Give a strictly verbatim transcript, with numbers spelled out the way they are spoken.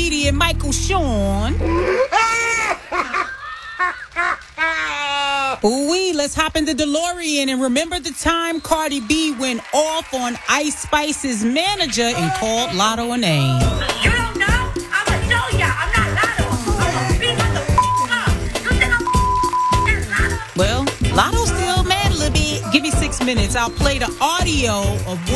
comedian Michael Sean. Ooh-wee, let's hop in the DeLorean and remember the time Cardi B went off on Ice Spice's manager and called Lotto a name. You don't know? I'ma show ya. I'm not Lotto. I'ma beat her the f*** up. You think I'm f***ing Lotto? Well, Lotto's still mad a little bit. Give me six minutes. I'll play the audio of what